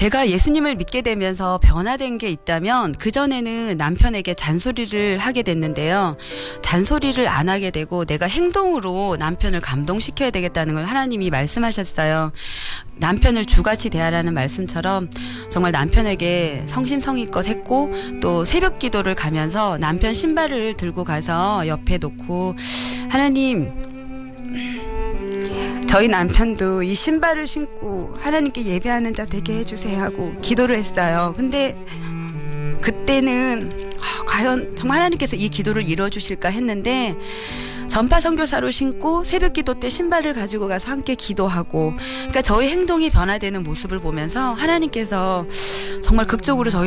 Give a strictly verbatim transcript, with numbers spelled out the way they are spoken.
제가 예수님을 믿게 되면서 변화된 게 있다면 그전에는 남편에게 잔소리를 하게 됐는데요. 잔소리를 안 하게 되고 내가 행동으로 남편을 감동시켜야 되겠다는 걸 하나님이 말씀하셨어요. 남편을 주같이 대하라는 말씀처럼 정말 남편에게 성심성의껏 했고 또 새벽 기도를 가면서 남편 신발을 들고 가서 옆에 놓고 하나님, 저희 남편도 이 신발을 신고 하나님께 예배하는 자 되게 해주세요 하고 기도를 했어요. 근데 그때는 아, 과연 정말 하나님께서 이 기도를 이뤄주실까 했는데 전파 선교사로 신고 새벽 기도 때 신발을 가지고 가서 함께 기도하고, 그러니까 저희 행동이 변화되는 모습을 보면서 하나님께서 정말 극적으로 저희